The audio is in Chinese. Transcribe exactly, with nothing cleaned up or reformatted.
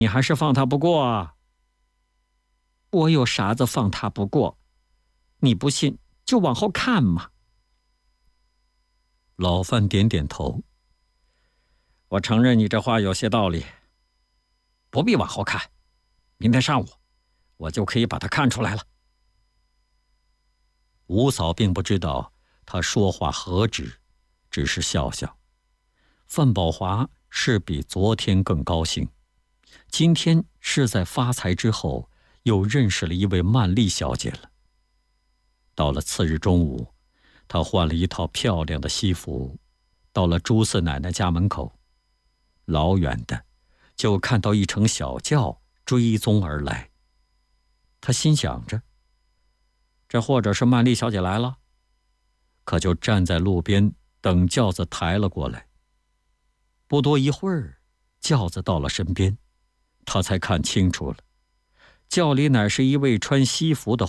你还是放他不过啊。我有啥子放他不过？你不信就往后看嘛。 老范点点头。 我承认你这话有些道理，不必往后看，明天上午我就可以把他看出来了。 吴嫂并不知道他说话何止，只是笑笑。范宝华是比昨天更高兴，今天是在发财之后又认识了一位曼丽小姐了。到了次日中午，他换了一套漂亮的西服，到了朱四奶奶家门口，老远的就看到一乘小轿追踪而来。他心想着， 这或者是曼丽小姐来了， 可就站在路边等轿子抬了过来。不多一会儿，轿子到了身边，他才看清楚了，轿里乃是一位穿西服的